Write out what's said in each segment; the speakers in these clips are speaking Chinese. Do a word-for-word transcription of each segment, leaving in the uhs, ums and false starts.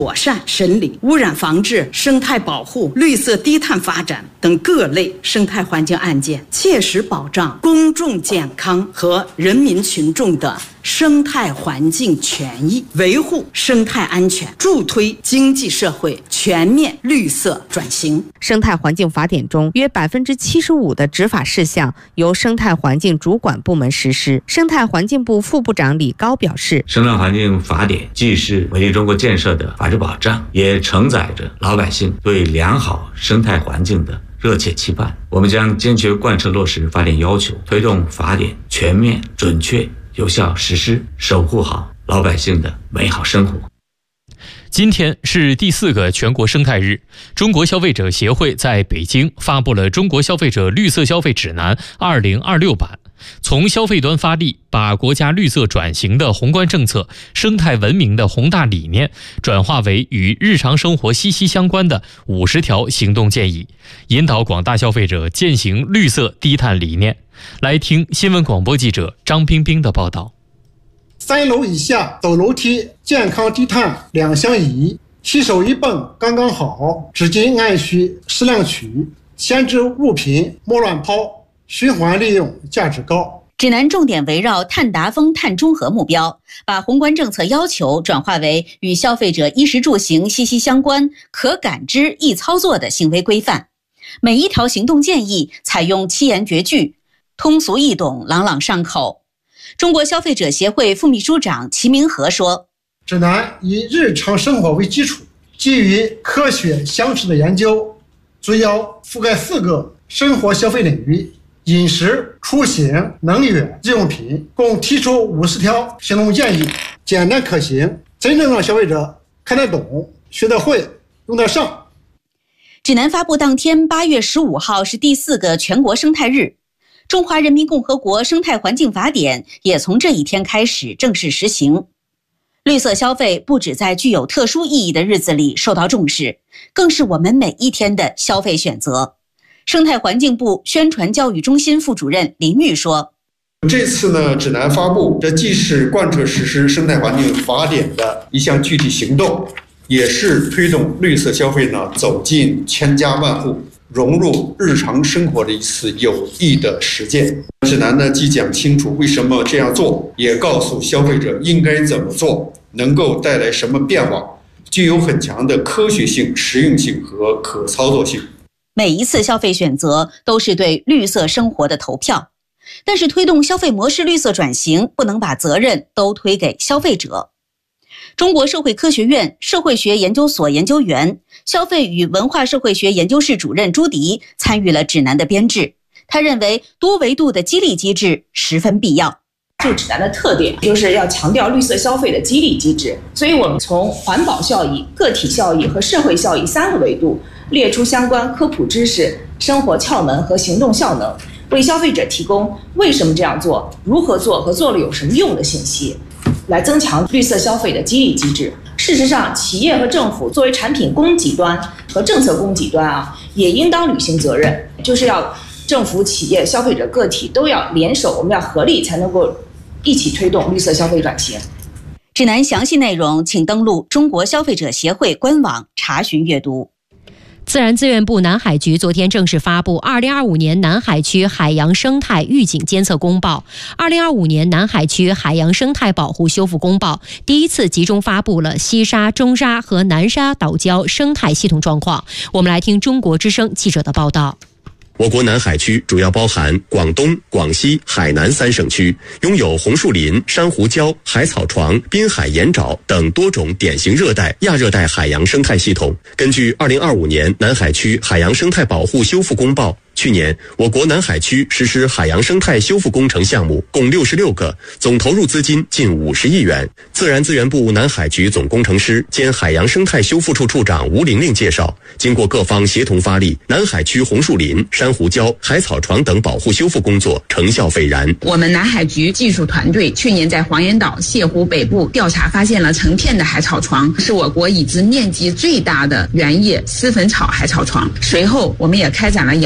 妥善审理污染防治、生态保护、绿色低碳发展等各类生态环境案件，切实保障公众健康和人民群众的生态环境权益，维护生态安全，助推经济社会全面绿色转型。 生态环境法典中，约百分之七十五的执法事项由生态环境主管部门实施。生态环境部副部长李高表示， 生态环境法典既是美丽中国建设的法治保障，也承载着老百姓对良好生态环境的热切期盼。我们将坚决贯彻落实法典要求，推动法典全面、准确、有效实施，守护好老百姓的美好生活。 今天是第四个全国生态日，中国消费者协会在北京发布了《中国消费者绿色消费指南二零二六版》，从消费端发力，把国家绿色转型的宏观政策、生态文明的宏大理念转化为与日常生活息息相关的五十条行动建议，引导广大消费者践行绿色低碳理念。来听新闻广播记者张冰冰的报道。 三楼以下走楼梯，健康低碳两相宜，洗手一泵刚刚好，纸巾按需适量取，闲置物品莫乱抛，循环利用价值高。 指南重点围绕碳达峰、碳中和目标，把宏观政策要求转化为与消费者衣食住行息息相关、可感知、易操作的行为规范。每一条行动建议采用七言绝句，通俗易懂，朗朗上口。中国消费者协会副秘书长齐明和说， 指南以日常生活为基础，基于科学详实的研究，主要覆盖四个生活消费领域：饮食、出行、能源、日用品，共提出五十条行动建议，简单可行，真正让消费者看得懂、学得会、用得上。 指南发布当天，八月十五号是第四个全国生态日。中华人民共和国生态环境法典也从这一天开始正式实行。绿色消费不只在具有特殊意义的日子里受到重视，更是我们每一天的消费选择。生态环境部宣传教育中心副主任林玉说， 这次呢，指南发布，这既是贯彻实施生态环境法典的一项具体行动，也是推动绿色消费呢走进千家万户，融入日常生活的一次有益的实践。指南呢既讲清楚为什么这样做，也告诉消费者应该怎么做，能够带来什么变化，具有很强的科学性、实用性和可操作性。 每一次消费选择都是对绿色生活的投票，但是推动消费模式绿色转型，不能把责任都推给消费者。中国社会科学院社会学研究所研究员、消费与文化社会学研究室主任朱迪参与了指南的编制。他认为多维度的激励机制十分必要。 这个指南的特点就是要强调绿色消费的激励机制，所以我们从环保效益、个体效益和社会效益三个维度列出相关科普知识、生活窍门和行动效能，为消费者提供为什么这样做、如何做和做了有什么用的信息，来增强绿色消费的激励机制。事实上，企业和政府作为产品供给端和政策供给端啊，也应当履行责任，就是要政府、企业、消费者个体都要联手，我们要合力才能够一起推动绿色消费转型。 指南详细内容请登录中国消费者协会官网查询阅读。 自然资源部南海局昨天正式发布二零二五年南海区海洋生态预警监测公报、二零二五年南海区海洋生态保护修复公报，第一次集中发布了西沙、中沙和南沙岛礁生态系统状况。我们来听中国之声记者的报道。 我国南海区主要包含广东、广西、海南三省区，拥有红树林、珊瑚礁、海草床、滨海盐沼等多种典型热带、亚热带海洋生态系统。根据二零二五年南海区海洋生态保护修复公报，去年我国南海区实施海洋生态修复工程项目共六十六个，总投入资金近五十亿元。自然资源部南海局总工程师兼海洋生态修复处处长吴玲玲介绍，经过各方协同发力，南海区红树林、珊瑚礁、海草床等保护修复工作成效斐然。 我们南海局技术团队去年在黄岩岛、泻湖北部调查发现了成片的海草床，是我国已知面积最大的原叶丝粉草海草床。随后我们也开展了遥感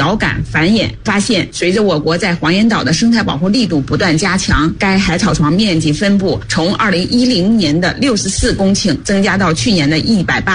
繁衍，发现随着我国在黄岩岛的生态保护力度不断加强，该海草床面积分布从二零一零年的六十四公顷增加到去年的一百八